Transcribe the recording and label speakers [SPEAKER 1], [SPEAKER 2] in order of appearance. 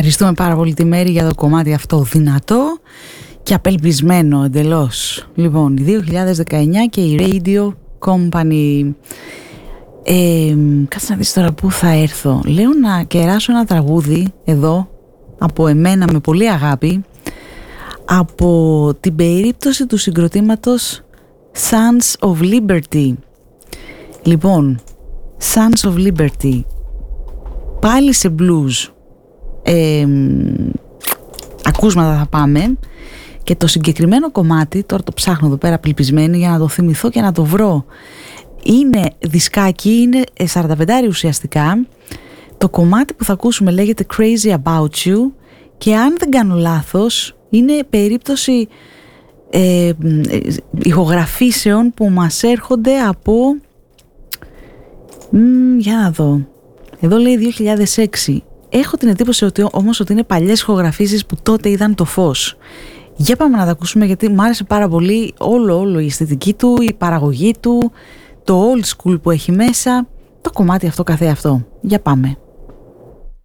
[SPEAKER 1] Ευχαριστούμε πάρα πολύ τη Μέρη για το κομμάτι αυτό δυνατό και απελπισμένο εντελώς. Λοιπόν, 2019 και η Radio Company. Κάτσε να δεις τώρα πού θα έρθω. Λέω να κεράσω ένα τραγούδι εδώ από εμένα με πολύ αγάπη, από την περίπτωση του συγκροτήματος Sons of Liberty. Λοιπόν, Sons of Liberty, πάλι σε blues ακούσματα θα πάμε, και το συγκεκριμένο κομμάτι, τώρα το ψάχνω εδώ πέρα απελπισμένη για να το θυμηθώ και να το βρω, είναι δισκάκι, είναι 45 ουσιαστικά. Το κομμάτι που θα ακούσουμε λέγεται Crazy About You και αν δεν κάνω λάθος είναι περίπτωση ηχογραφήσεων που μας έρχονται από για να δω, εδώ λέει 2006. Έχω την εντύπωση όμως ότι είναι παλιές ηχογραφήσεις που τότε είδαν το φως. Για πάμε να τα ακούσουμε, γιατί μου άρεσε πάρα πολύ όλο η αισθητική του, η παραγωγή του, το old school που έχει μέσα, το κομμάτι αυτό καθεαυτό. Για πάμε.